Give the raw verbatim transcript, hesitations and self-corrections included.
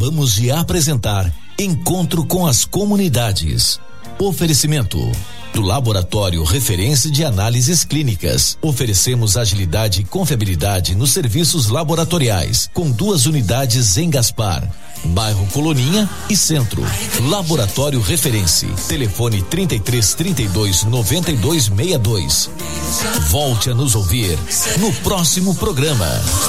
Acabamos de apresentar Encontro com as Comunidades. Oferecimento do Laboratório Referência de Análises Clínicas. Oferecemos agilidade e confiabilidade nos serviços laboratoriais, com duas unidades em Gaspar, bairro Coloninha e Centro. Laboratório Referência. Telefone trinta e três, trinta e dois, noventa e dois, sessenta e dois. Volte a nos ouvir no próximo programa.